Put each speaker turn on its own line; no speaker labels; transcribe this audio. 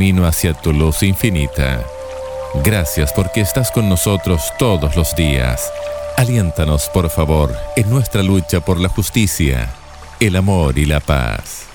camino hacia tu luz infinita. Gracias porque estás con nosotros todos los días. Aliéntanos, por favor, en nuestra lucha por la justicia, el amor y la paz.